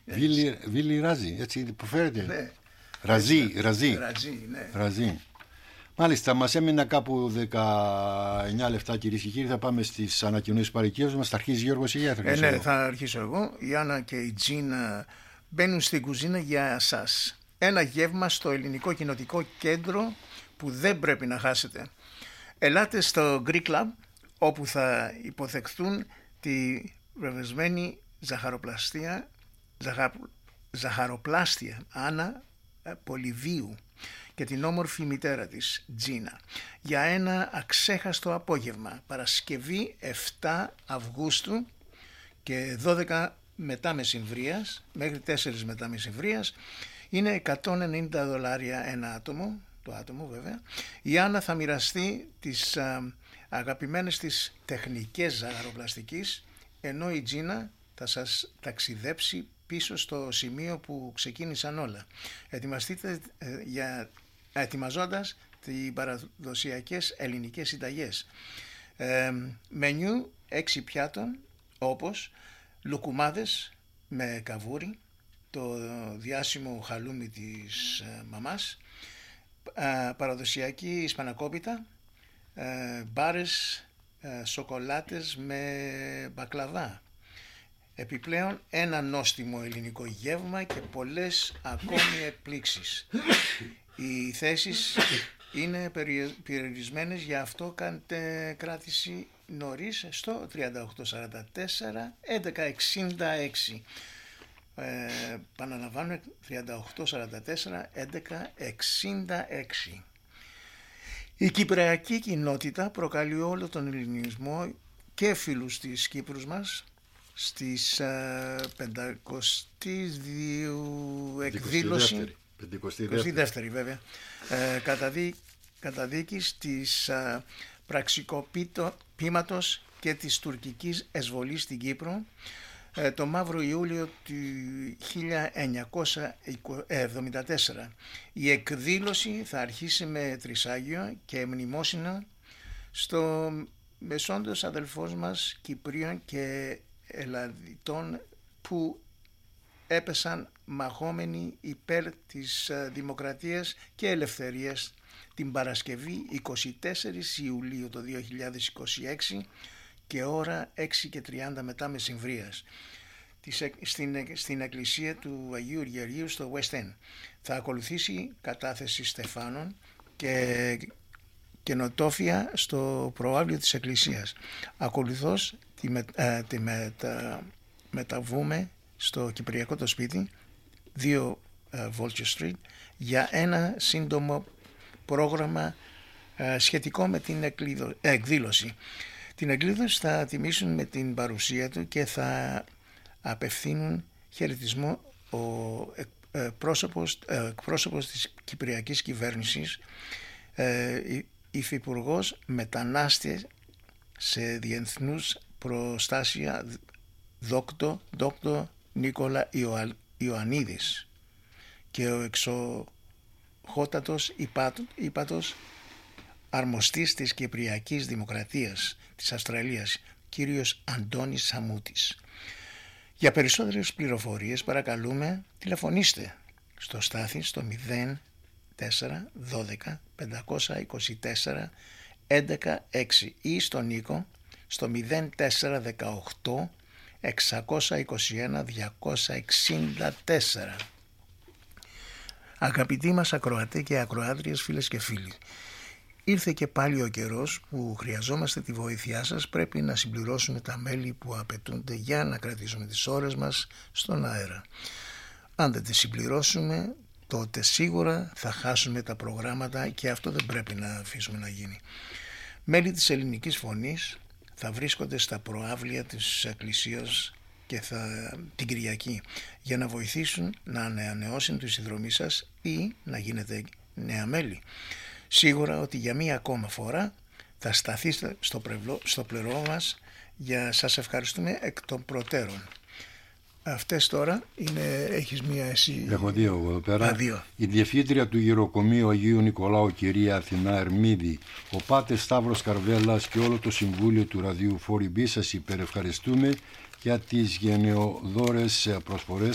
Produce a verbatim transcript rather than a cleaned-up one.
Βίλι, Βίλι Ράζι, έτσι προφέρεται. Ναι. Ραζί, Ραζί. Ραζί, ναι. Ραζί. Μάλιστα, μας έμεινα κάπου δεκαεννιά λεπτά, κυρίες και κύριοι. Θα πάμε στις ανακοινώσεις παροικίας μας. Θα αρχίσει Γιώργος ή για θα αρχίσω ε, ναι, εγώ. θα αρχίσω εγώ. Η Άννα και η Τζίνα μπαίνουν στην κουζίνα για σας. Ένα γεύμα στο Ελληνικό Κοινοτικό Κέντρο που δεν πρέπει να χάσετε. Ελάτε στο Greek Club, όπου θα υποθεχθούν τη βραβευμένη ζαχαροπλαστεία, ζαχα, ζαχαροπλάστια Άννα Πολυβίου και την όμορφη μητέρα της Τζίνα για ένα αξέχαστο απόγευμα, Παρασκευή επτά Αυγούστου και δώδεκα μετά μεσημβρίας μέχρι τέσσερις μετά μεσημβρίας. Είναι εκατόν ενενήντα δολάρια ένα άτομο, το άτομο βέβαια. Η Άννα θα μοιραστεί τις α, αγαπημένες της τεχνικές ζαχαροπλαστικής, ενώ η Τζίνα θα σας ταξιδέψει πίσω στο σημείο που ξεκίνησαν όλα. Ετοιμαστείτε ε, για, ετοιμαζώντας τις παραδοσιακές ελληνικές συνταγές. Ε, μενιού έξι πιάτων, όπως λουκουμάδες με καβούρι, το διάσημο χαλούμι της ε, μαμάς, ε, παραδοσιακή ισπανακόπιτα, ε, μπάρες, ε, σοκολάτες με μπακλαβά. Επιπλέον ένα νόστιμο ελληνικό γεύμα και πολλές ακόμη εκπλήξεις. Οι θέσεις είναι περιορισμένες, γι' αυτό κάντε κράτηση νωρίς στο τριάντα οκτώ σαράντα τέσσερα έντεκα εξήντα έξι. Ε, Παναλαμβάνω, τριάντα οκτώ σαράντα τέσσερα έντεκα εξήντα έξι. Η κυπριακή κοινότητα προκαλεί όλο τον ελληνισμό και φίλους της Κύπρους μας στις πεντακοστή εκδήλωση, πεντηκοστή δεύτερη βέβαια, ε, καταδί, καταδίκης της ε, πραξικοπήματος και της τουρκικής εισβολής στην Κύπρο ε, το Μαύρο Ιούλιο του χίλια εννιακόσια εβδομήντα τέσσερα. Η εκδήλωση θα αρχίσει με τρισάγιο και μνημόσυνο στο μεσόντος αδελφός μας Κυπρίων και Ελλαδιτών που έπεσαν μαχόμενοι υπέρ της δημοκρατίας και ελευθερίας την Παρασκευή εικοστή τέταρτη Ιουλίου το δύο χιλιάδες είκοσι έξι και ώρα έξι και τριάντα μετά μεσημβρίας στην, στην εκκλησία του Αγίου Γεωργίου στο West End. Θα ακολουθήσει κατάθεση στεφάνων και καινοτόφια στο προάβλιο της εκκλησίας. Ακολουθώς τη, με, ε, τη μετα, μεταβούμε στο Κυπριακό το σπίτι δύο ε, Vulture Street για ένα σύντομο πρόγραμμα ε, σχετικό με την εκκλίδο, ε, εκδήλωση. Την εκδήλωση θα τιμήσουν με την παρουσία του και θα απευθύνουν χαιρετισμό ο ε, πρόσωπος, ε, πρόσωπος της Κυπριακής Κυβέρνησης, ε, υφυπουργός μετανάστες σε διεθνούς προστασία δόκτο, δόκτο Νίκολα Ιωα, Ιωαννίδης και ο εξοχότατος ύπατος αρμοστής της Κυπριακής Δημοκρατίας της Αυστραλίας, κύριος Αντώνης Σαμούτης. Για περισσότερες πληροφορίες παρακαλούμε τηλεφωνήστε στο Στάθη στο μηδέν τέσσερα δώδεκα πεντακόσια είκοσι τέσσερα έντεκα έξι ή στον Νίκο στο μηδέν τέσσερα δεκαοκτώ εξακόσια είκοσι ένα διακόσια εξήντα τέσσερα. Αγαπητοί μας ακροατές και ακροάτριες, φίλες και φίλοι, ήρθε και πάλι ο καιρός που χρειαζόμαστε τη βοήθειά σας. Πρέπει να συμπληρώσουμε τα μέλη που απαιτούνται για να κρατήσουμε τις ώρες μας στον αέρα. Αν δεν τις συμπληρώσουμε, τότε σίγουρα θα χάσουμε τα προγράμματα και αυτό δεν πρέπει να αφήσουμε να γίνει. Μέλη της Ελληνικής Φωνής θα βρίσκονται στα προάβλια της εκκλησίας και θα, την Κυριακή για να βοηθήσουν να ανανεώσουν τη συνδρομή σας ή να γίνετε νέα μέλη. Σίγουρα ότι για μία ακόμα φορά θα σταθείτε στο, πλευρό, στο πλευρό μας. Για σας ευχαριστούμε εκ των προτέρων. Αυτές τώρα είναι, έχεις μία εσύ. Έχω δύο εδώ πέρα. Α, δύο. Η διευθύντρια του Γυροκομείου Αγίου Νικολάου, κυρία Αθηνά Ερμίδη, ο Πάτερ Σταύρος Καρβέλας και όλο το Συμβούλιο του Ραδιού φορ ι μπι σας υπερευχαριστούμε για τις γενναιοδόρες προσφορές